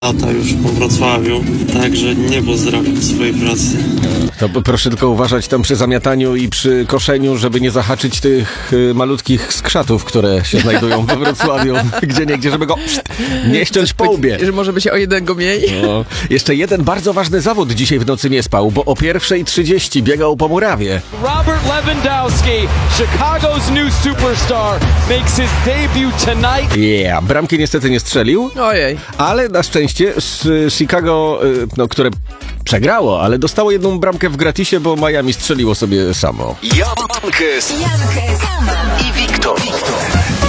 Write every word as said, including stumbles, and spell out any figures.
lata już po Wrocławiu, także nie pozdrawiam swojej pracy. To proszę tylko uważać tam przy zamiataniu i przy koszeniu, żeby nie zahaczyć tych y, malutkich skrzatów, które się znajdują we Wrocławiu, gdzie niegdzie, żeby go pst, nie ściąć po łbie. Że może by się o jednego mniej. No. Jeszcze jeden bardzo ważny zawód dzisiaj w nocy nie spał, bo o pierwszej trzydzieści biegał po murawie. Robert Lewandowski, Chicago's new superstar, makes his debut tonight. Yeah, bramki niestety nie strzelił, Ojej. ale na szczęście z Chicago, y, no, które przegrało, ale dostało jedną bramkę w gratisie, bo Miami strzeliło sobie samo. Jankes i Wiktor.